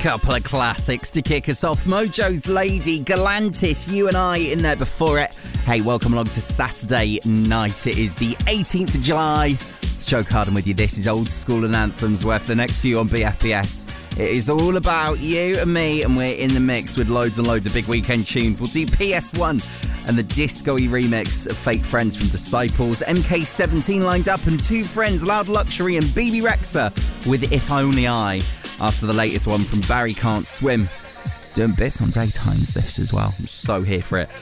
Couple of classics to kick us off. Mojo's Lady, Galantis, You and I in there before it. Hey, welcome along to Saturday night. It is the 18th of July. It's Joe Carden with you. This is Old School and Anthems, where for the next few on BFBS, it is all about you and me, and we're in the mix with loads and loads of big weekend tunes. We'll do PS1 and the disco-y remix of Fake Friends from Disciples, MK17 lined up, and Two Friends, Loud Luxury, and BB Rexa with If Only I, after the latest one from Barry Can't Swim. Doing bits on Daytimes this as well. I'm so here for it.